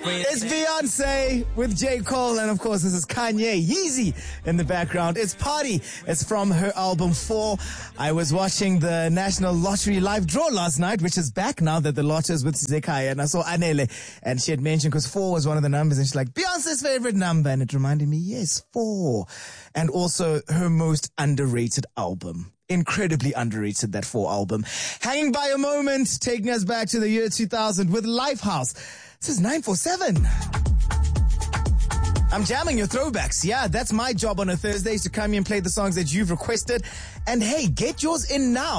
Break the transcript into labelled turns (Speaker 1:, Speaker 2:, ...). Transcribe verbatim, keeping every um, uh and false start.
Speaker 1: It's Beyonce with J. Cole, and of course this is Kanye, Yeezy in the background. It's Party. It's from her album four. I was watching the National Lottery live draw last night, which is back now that the lottery is with Zekhaya, and I saw Anele, and she had mentioned, because four was one of the numbers, and she's like, Beyonce's favorite number, and it reminded me, yes, four. And also her most underrated album. Incredibly underrated, that four album. Hanging by a moment, taking us back to the year two thousand with Lifehouse. This is nine four seven. I'm jamming your throwbacks. Yeah, that's my job on a Thursday, is to come here and play the songs that you've requested. And hey, get yours in now.